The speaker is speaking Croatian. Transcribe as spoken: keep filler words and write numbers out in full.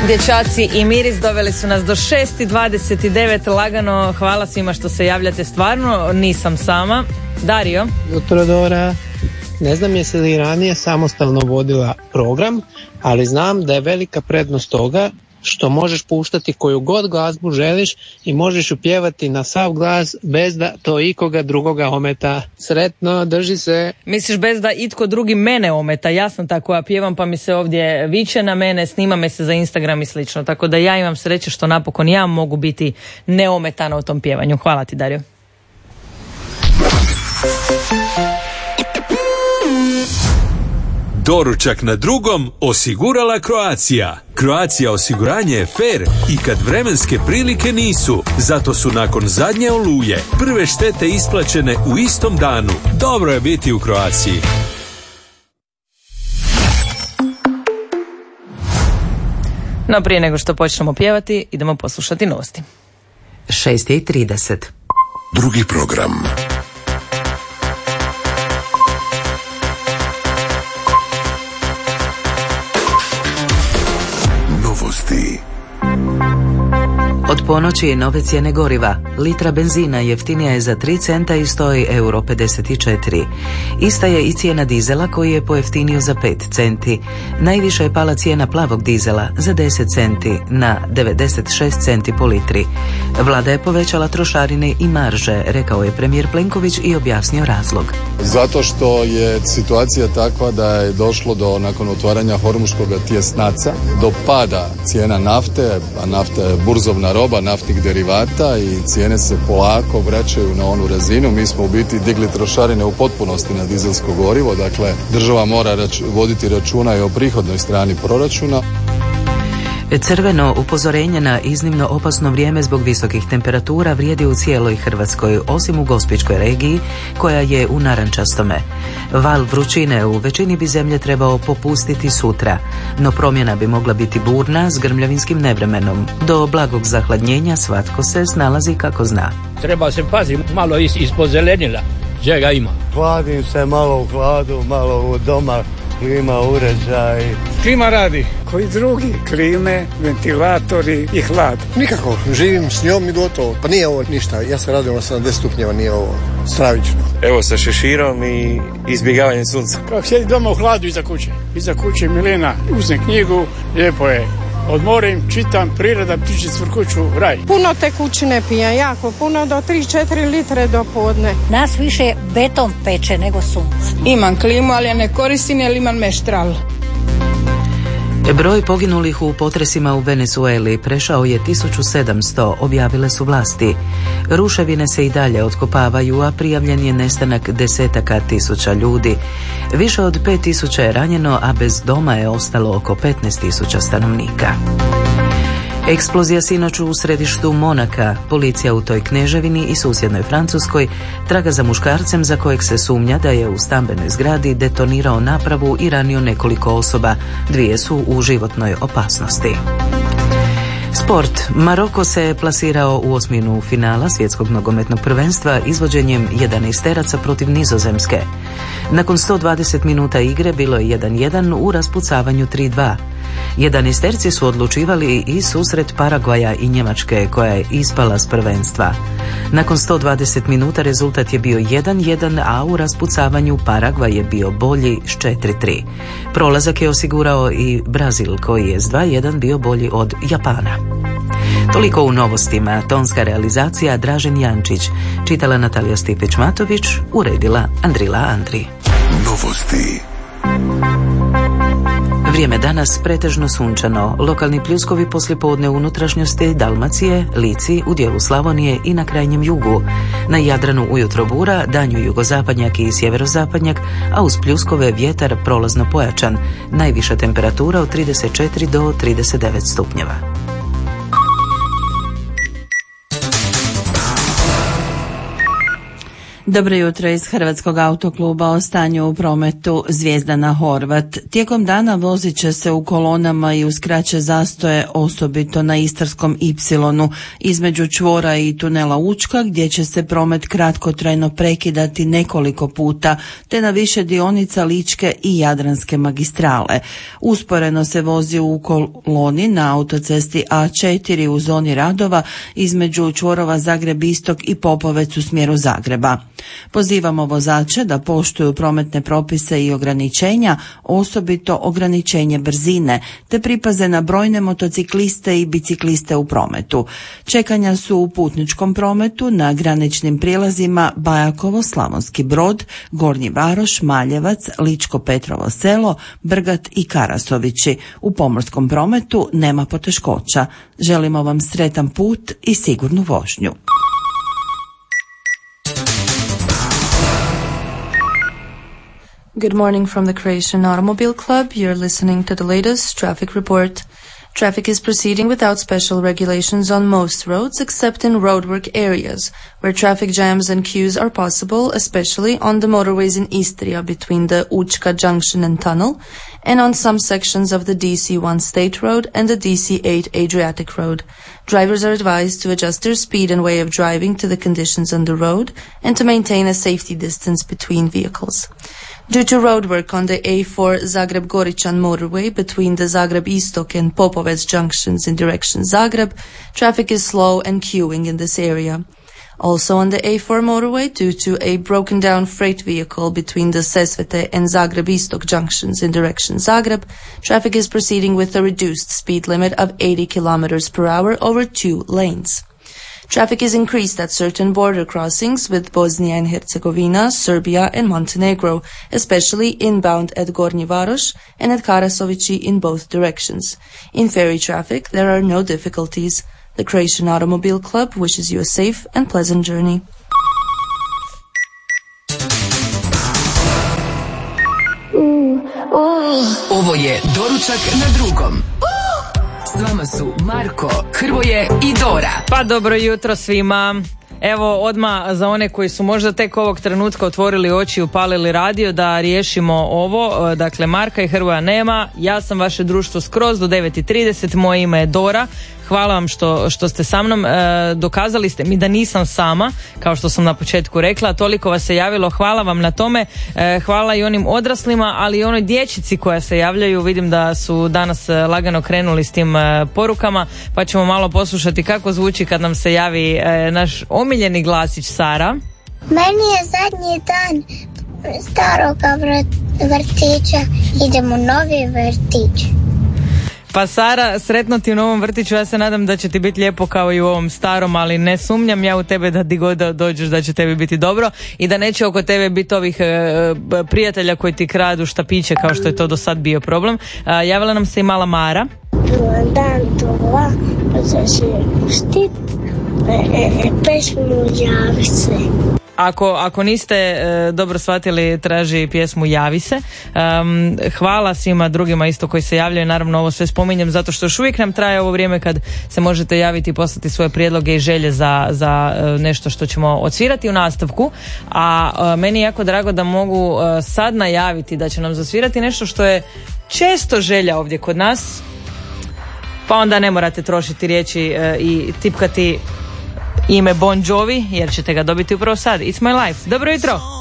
Dječaci i Miris doveli su nas do šest i dvadeset devet lagano. Hvala svima što se javljate, stvarno nisam sama. Dario. Jutro, Dora. Ne znam jesi li ranije samostalno vodila program, ali znam da je velika prednost toga što možeš puštati koju god glazbu želiš i možeš ju pjevati na sav glas bez da to ikoga drugoga ometa. Sretno, drži se. Misliš bez da itko drugi mene ometa? Ja sam ta koja pjevam pa mi se ovdje viče na mene, snima me se za Instagram i slično. Tako da ja imam sreće što napokon ja mogu biti neometana u tom pjevanju. Hvala ti, Dario. Doručak na drugom osigurala Croatia. Croatia osiguranje je fair i kad vremenske prilike nisu. Zato su nakon zadnje oluje prve štete isplaćene u istom danu. Dobro je biti u Croaciji. No prije nego što počnemo pjevati, idemo poslušati novosti. šest i trideset. Drugi program. Novosti. Od ponoći nove cijene goriva. Litra benzina jeftinija je za tri centa i stoji euro pedeset četiri. Ista je i cijena dizela koji je pojeftinio za pet centi. Najviše je pala cijena plavog dizela za deset centi na devedeset šest centi po litri. Vlada je povećala trošarine i marže, rekao je premijer Plenković i objasnio razlog. Zato što je situacija takva da je došlo do, nakon otvaranja Hormuškog tjesnaca, do pada cijena nafte, a nafta je burzovna roba naftnih derivata i cijene se polako vraćaju na onu razinu. Mi smo u biti digli trošarine u potpunosti na dizelsko gorivo, dakle država mora rač- voditi računa i o prihodnoj strani proračuna. Crveno upozorenje na iznimno opasno vrijeme zbog visokih temperatura vrijedi u cijeloj Hrvatskoj, osim u Gospićkoj regiji koja je u narančastome. Val vrućine u većini bi zemlje trebao popustiti sutra, no promjena bi mogla biti burna s grmljavinskim nevremenom. Do blagog zahladnjenja svatko se snalazi kako zna. Treba se paziti malo is, ispod zelenila, čega ima. Hladim se malo u hladu, malo u doma. Klima, uređaj. Klima radi. Koji drugi? Klime, ventilatori i hlad. Nikako, živim s njom i gotovo. Pa nije ovo ništa, ja se radim na sedamdeset stupnjeva, nije ovo stravično. Evo sa šeširom i izbjegavanjem sunca. Kako sjedi doma u hladu iza kuće. Iza kuće Milena uzme knjigu, lijepo je. Odmorim, čitam, priroda, ptičice cvrkuću, raj. Puno tekućine pijem, jako puno, do tri četiri litre do podne. Nas više beton peče nego sunce. Imam klimu, ali ja ne koristim jer imam meštral. Broj poginulih u potresima u Venezueli prešao je tisuću sedamsto, objavile su vlasti. Ruševine se i dalje otkopavaju, a prijavljen je nestanak desetaka tisuća ljudi. Više od pet tisuća je ranjeno, a bez doma je ostalo oko petnaest tisuća stanovnika. Eksplozija sinoć u središtu Monaka. Policija u toj kneževini i susjednoj Francuskoj traga za muškarcem za kojeg se sumnja da je u stambenoj zgradi detonirao napravu i ranio nekoliko osoba. Dvije su u životnoj opasnosti. Sport. Maroko se plasirao u osminu finala svjetskog nogometnog prvenstva izvođenjem jedanaesteraca protiv Nizozemske. Nakon sto dvadeset minuta igre bilo je jedan jedan u raspucavanju tri dva. Jedanaesterci su odlučivali i susret Paragvaja i Njemačke koja je ispala s prvenstva. Nakon sto dvadeset minuta rezultat je bio jedan jedan, a u raspucavanju Paragvaj je bio bolji s četiri tri. Prolazak je osigurao i Brazil koji je s dva jedan bio bolji od Japana. Toliko u novostima. Tonska realizacija Dražen Jančić. Čitala Natalija Stipić-Matović, uredila Andrila Andri. Novosti. Vrijeme danas pretežno sunčano. Lokalni pljuskovi poslijepodne u unutrašnjosti Dalmacije, Lici, u dijelu Slavonije i na krajnjem jugu. Na Jadranu ujutro bura, danju jugozapadnjak i sjeverozapadnjak, a uz pljuskove vjetar prolazno pojačan. Najviša temperatura od trideset četiri do trideset devet stupnjeva. Dobro jutro iz Hrvatskog autokluba o stanju u prometu. Zvijezdana Horvat. Tijekom dana vozit će se u kolonama i uz kraće zastoje, osobito na Istarskom ipsilonu između čvora i tunela Učka, gdje će se promet kratkotrajno prekidati nekoliko puta, te na više dionica Ličke i Jadranske magistrale. Usporeno se vozi u koloni na autocesti A četiri u zoni radova između čvorova Zagreb Istok i Popovec u smjeru Zagreba. Pozivamo vozače da poštuju prometne propise i ograničenja, osobito ograničenje brzine, te pripaze na brojne motocikliste i bicikliste u prometu. Čekanja su u putničkom prometu na graničnim prijelazima Bajakovo, Slavonski Brod, Gornji Varoš, Maljevac, Ličko Petrovo Selo, Brgat i Karasovići. U pomorskom prometu nema poteškoća. Želimo vam sretan put i sigurnu vožnju. Good morning from the Croatian Automobile Club. You're listening to the latest traffic report. Traffic is proceeding without special regulations on most roads except in roadwork areas, where traffic jams and queues are possible, especially on the motorways in Istria between the Učka Junction and Tunnel, and on some sections of the D C one State Road and the D C eight Adriatic Road. Drivers are advised to adjust their speed and way of driving to the conditions on the road and to maintain a safety distance between vehicles. Due to roadwork on the A four Zagreb-Goričan motorway between the Zagreb Istok and Popovec junctions in direction Zagreb, traffic is slow and queuing in this area. Also on the A four motorway, due to a broken down freight vehicle between the Sesvete and Zagreb Istok junctions in direction Zagreb, traffic is proceeding with a reduced speed limit of eighty kilometers per hour over two lanes. Traffic is increased at certain border crossings with Bosnia and Herzegovina, Serbia and Montenegro, especially inbound at Gornji Varoš and at Karasovići in both directions. In ferry traffic, there are no difficulties. The Croatian Automobile Club wishes you a safe and pleasant journey. Ovo je Doručak na drugom. S vama su Marko, Hrvoje i Dora. Pa dobro jutro svima. Evo odmah za one koji su možda tek ovog trenutka otvorili oči i upalili radio da riješimo ovo. Dakle, Marka i Hrvoja nema. Ja sam vaše društvo skroz do devet i trideset. Moje ime je Dora. Hvala vam što, što ste sa mnom. E, dokazali ste mi da nisam sama, kao što sam na početku rekla. Toliko vas se javilo. Hvala vam na tome. E, hvala i onim odraslima, ali i onoj dječici koja se javljaju. Vidim da su danas lagano krenuli s tim e, porukama, pa ćemo malo poslušati kako zvuči kad nam se javi e, naš omiljeni glasić Sara. Meni je zadnji dan staroga vrtića. Idemo u novi vrtić. Pa Sara, sretno ti u novom vrtiću, ja se nadam da će ti biti lijepo kao i u ovom starom, ali ne sumnjam ja u tebe da di god dođeš da će tebi biti dobro i da neće oko tebe biti ovih e, prijatelja koji ti kradu štapiće kao što je to do sad bio problem. E, javila nam se i mala Mara. Dobar dan, Dora, za se štit, pesmu Javi se. Ako, ako niste e, dobro shvatili, traži pjesmu Javi se. Um, hvala svima drugima isto koji se javljaju. Naravno ovo sve spominjem zato što još uvijek nam traje ovo vrijeme kad se možete javiti i poslati svoje prijedloge i želje za, za e, nešto što ćemo odsvirati u nastavku. A e, meni je jako drago da mogu e, sad najaviti da će nam zasvirati nešto što je često želja ovdje kod nas. Pa onda ne morate trošiti riječi e, i tipkati ime Bon Jovi, jer ćete ga dobiti upravo sad. It's my life. Dobro jutro!